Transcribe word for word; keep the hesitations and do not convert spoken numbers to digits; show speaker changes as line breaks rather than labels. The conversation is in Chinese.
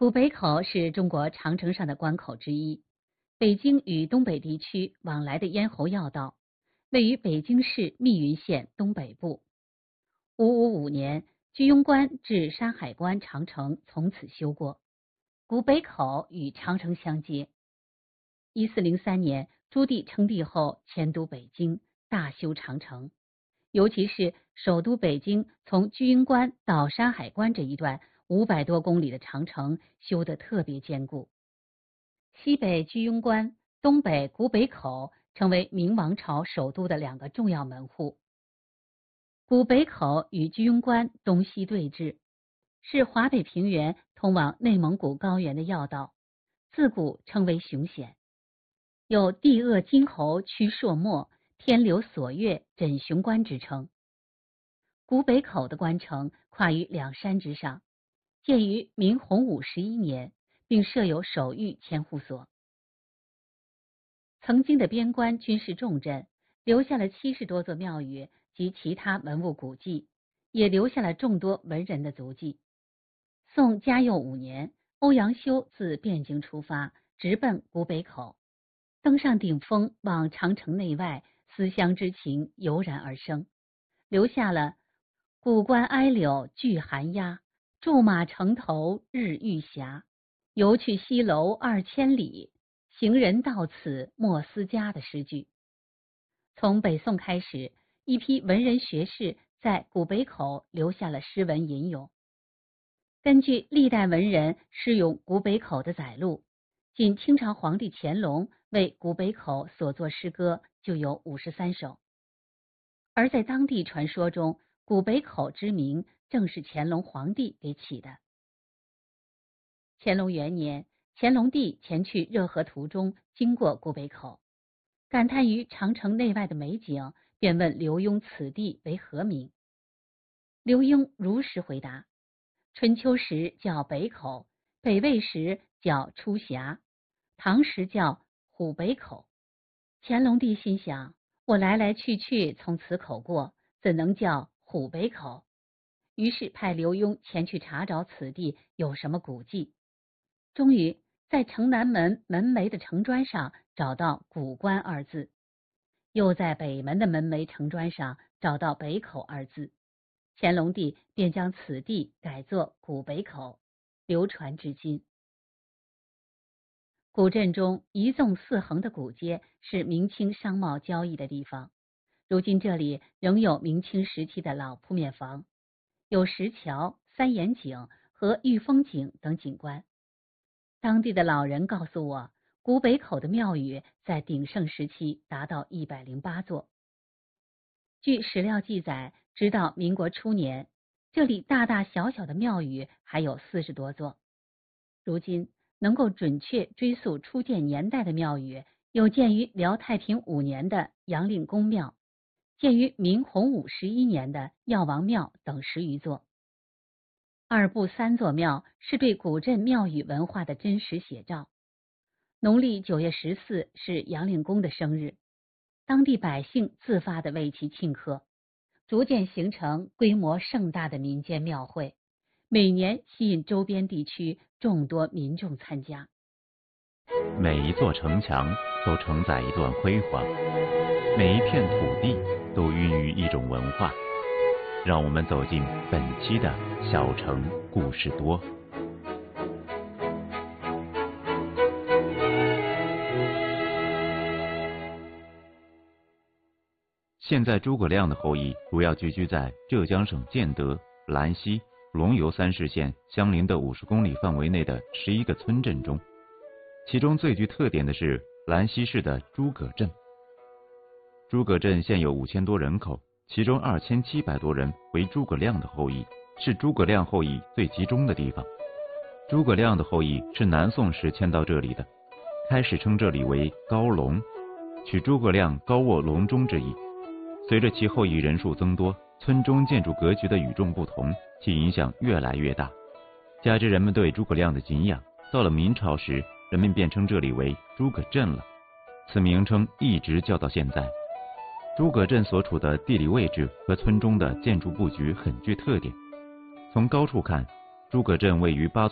古北口是中国长城上的关口之一，北京与东北地区往来的咽喉要道，位于北京市密云县东北部。五五五年，居庸关至山海关长城从此修过，古北口与长城相接。一四零三年，朱棣称帝后迁都北京，大修长城，尤其是首都北京从居庸关到山海关这一段五百多公里的长城修得特别坚固。西北居庸关、东北古北口成为明王朝首都的两个重要门户。古北口与居庸关东西对峙，是华北平原通往内蒙古高原的要道，自古称为雄险，有地恶金侯驱朔漠，天流锁月枕雄关之称。古北口的关城跨于两山之上，建于明洪武十一年，并设有守御千户所。曾经的边关军事重镇，留下了七十多座庙宇及其他文物古迹，也留下了众多文人的足迹。宋嘉佑五年，欧阳修自汴京出发，直奔古北口，登上顶峰，望长城内外，思乡之情油然而生，留下了古关哀柳拒寒鸦，驻马城头日欲斜，游去西楼二千里，行人到此莫思家的诗句。从北宋开始，一批文人学士在古北口留下了诗文吟咏。根据历代文人诗咏古北口的载录，仅清朝皇帝乾隆为古北口所作诗歌就有五十三首。而在当地传说中，古北口之名正是乾隆皇帝给起的。乾隆元年，乾隆帝前去热河途中经过古北口，感叹于长城内外的美景，便问刘墉此地为何名。刘墉如实回答：春秋时叫北口，北魏时叫出峡，唐时叫虎北口。乾隆帝心想，我来来去去从此口过，怎能叫虎北口？于是派刘墉前去查找此地有什么古迹。终于在城南门门楣的城砖上找到古关二字，又在北门的门楣城砖上找到北口二字，乾隆帝便将此地改作古北口，流传至今。古镇中一纵四横的古街是明清商贸交易的地方，如今这里仍有明清时期的老铺面房，有石桥、三眼井和御风井等景观。当地的老人告诉我，古北口的庙宇在鼎盛时期达到一百零八座。据史料记载，直到民国初年，这里大大小小的庙宇还有四十多座。如今能够准确追溯初建年代的庙宇，有建于辽太平五年的杨令公庙，建于明洪武十一年的药王庙等十余座。二部三座庙是对古镇庙宇文化的真实写照。农历九月十四是杨令公的生日，当地百姓自发地为其庆贺，逐渐形成规模盛大的民间庙会，每年吸引周边地区众多民众参加。
每一座城墙都承载一段辉煌，每一片土地都孕育一种文化。让我们走进本期的小城故事多。现在诸葛亮的后裔主要聚居在浙江省建德、兰溪、龙游三市县相邻的五十公里范围内的十一个村镇中，其中最具特点的是兰溪市的诸葛镇。诸葛镇现有五千多人口，其中二千七百多人为诸葛亮的后裔，是诸葛亮后裔最集中的地方。诸葛亮的后裔是南宋时迁到这里的，开始称这里为高隆，取诸葛亮高卧隆中之意。随着其后裔人数增多，村中建筑格局的与众不同，其影响越来越大。加之人们对诸葛亮的敬仰，到了明朝时，人们便称这里为诸葛镇了。此名称一直叫到现在。诸葛镇所处的地理位置和村中的建筑布局很具特点。从高处看，诸葛镇位于八